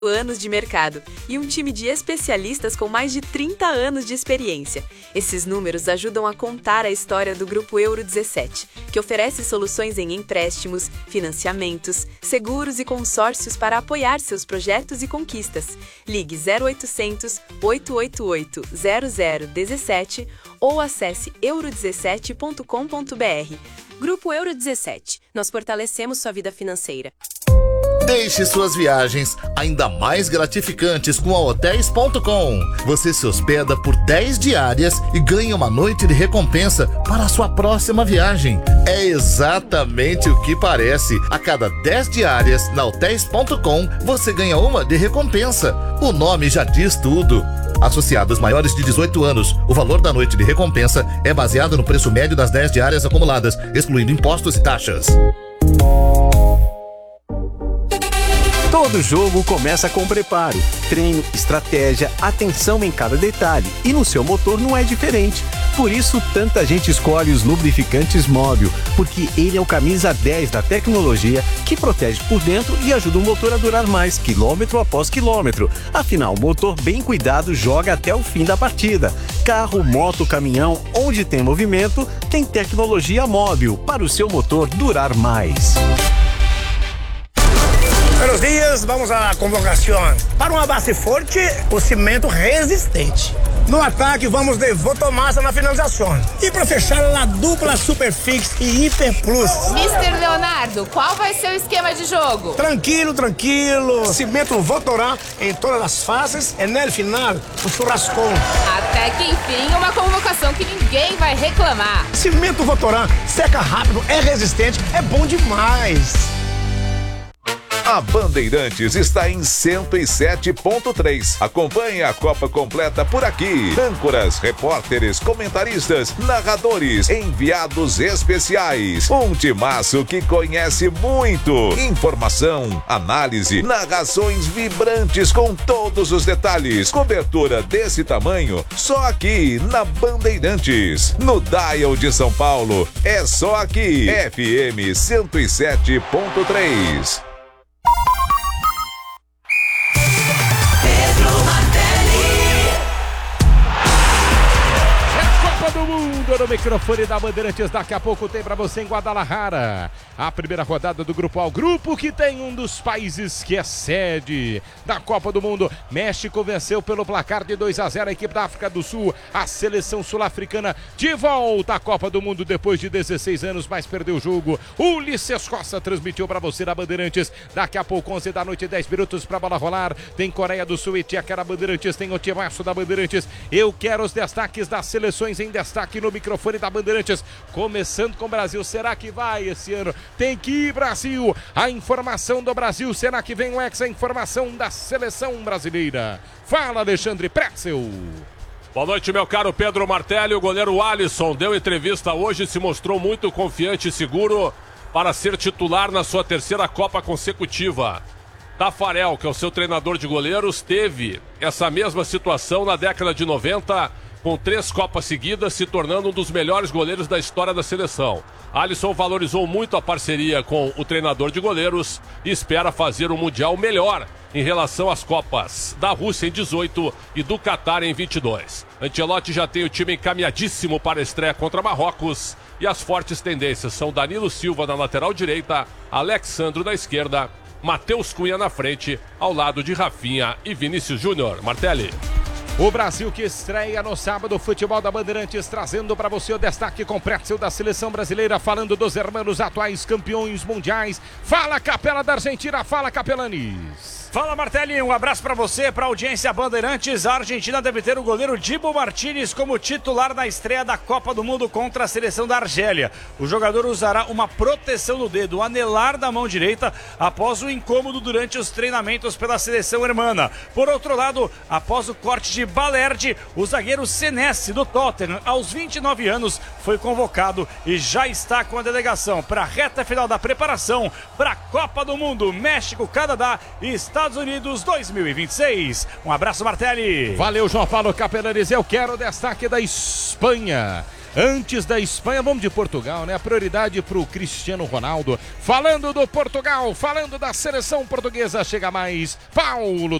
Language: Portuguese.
anos de mercado e um time de especialistas com mais de 30 anos de experiência. Esses números ajudam a contar a história do Grupo Euro 17, que oferece soluções em empréstimos, financiamentos, seguros e consórcios para apoiar seus projetos e conquistas. Ligue 0800 888 0017 ou acesse euro17.com.br. Grupo Euro 17. Nós fortalecemos sua vida financeira. Deixe suas viagens ainda mais gratificantes com a Hotels.com. Você se hospeda por 10 diárias e ganha uma noite de recompensa para a sua próxima viagem. É exatamente o que parece. A cada 10 diárias na Hotels.com, você ganha uma de recompensa. O nome já diz tudo. Associados maiores de 18 anos, o valor da noite de recompensa é baseado no preço médio das 10 diárias acumuladas, excluindo impostos e taxas. Todo jogo começa com preparo, treino, estratégia, atenção em cada detalhe. E no seu motor não é diferente. Por isso, tanta gente escolhe os lubrificantes Móbil, porque ele é o camisa 10 da tecnologia que protege por dentro e ajuda o motor a durar mais, quilômetro após quilômetro. Afinal, o motor bem cuidado joga até o fim da partida. Carro, moto, caminhão, onde tem movimento, tem tecnologia Móbil para o seu motor durar mais. Buenos dias, vamos à convocação. Para uma base forte, o cimento resistente. No ataque, vamos de Votomassa na finalização. E para fechar, a dupla Superfix e Hiper Plus. Mr. Leonardo, qual vai ser o esquema de jogo? Tranquilo, tranquilo. Cimento Votorá em todas as fases e no final, o churrascão. Até que enfim, uma convocação que ninguém vai reclamar. Cimento Votorá seca rápido, é resistente, é bom demais. A Bandeirantes está em 107.3. Acompanhe a Copa completa por aqui. Âncoras, repórteres, comentaristas, narradores, enviados especiais. Um timaço que conhece muito. Informação, análise, narrações vibrantes com todos os detalhes. Cobertura desse tamanho, só aqui na Bandeirantes. No Dial de São Paulo, é só aqui. FM 107.3. Do mundo no microfone da Bandeirantes, daqui a pouco tem pra você em Guadalajara a primeira rodada do Grupo A, o grupo que tem um dos países que é sede da Copa do Mundo. México venceu pelo placar de 2-0 a equipe da África do Sul, a seleção sul-africana de volta à Copa do Mundo depois de 16 anos, mas perdeu o jogo. Ulisses Costa transmitiu pra você da Bandeirantes, daqui a pouco 11 da noite, 10 minutos pra bola rolar. Tem Coreia do Sul e Tcheca na Bandeirantes, tem o timaço da Bandeirantes. Eu quero os destaques das seleções em destaque no microfone da Bandeirantes, começando com o Brasil. Será que vai esse ano? Tem que ir, Brasil. A informação do Brasil, será que vem o Hexa? A informação da seleção brasileira. Fala, Alexandre Pretzel. Boa noite, meu caro Pedro Martelli. O goleiro Alisson deu entrevista hoje e se mostrou muito confiante e seguro para ser titular na sua terceira Copa consecutiva. Tafarel, que é o seu treinador de goleiros, teve essa mesma situação na década de 90, com 3 Copas seguidas, se tornando um dos melhores goleiros da história da seleção. Alisson valorizou muito a parceria com o treinador de goleiros e espera fazer um Mundial melhor em relação às Copas da Rússia em 18 e do Catar em 22. Ancelotti já tem o time encaminhadíssimo para a estreia contra Marrocos e as fortes tendências são Danilo Silva na lateral direita, Alexandro na esquerda, Matheus Cunha na frente, ao lado de Rafinha e Vinícius Júnior. Martelli. O Brasil que estreia no sábado, futebol da Bandeirantes, trazendo para você o destaque com Pretzel da seleção brasileira, falando dos hermanos atuais campeões mundiais. Fala, Capela da Argentina, fala, Capelanes. Fala, Martelli, um abraço para você, para a audiência Bandeirantes. A Argentina deve ter o goleiro Dibu Martínez como titular na estreia da Copa do Mundo contra a seleção da Argélia. O jogador usará uma proteção no dedo, o anelar da mão direita, após o incômodo durante os treinamentos pela seleção hermana. Por outro lado, após o corte de Balerdi, o zagueiro Senesi do Tottenham, aos 29 anos, foi convocado e já está com a delegação para a reta final da preparação para a Copa do Mundo, México, Canadá e Estados Unidos 2026. Um abraço, Martelli. Valeu, João Paulo Capelanes. Eu quero o destaque da Espanha. Antes da Espanha, vamos de Portugal, né? A prioridade para o Cristiano Ronaldo. Falando do Portugal, falando da seleção portuguesa, chega mais Paulo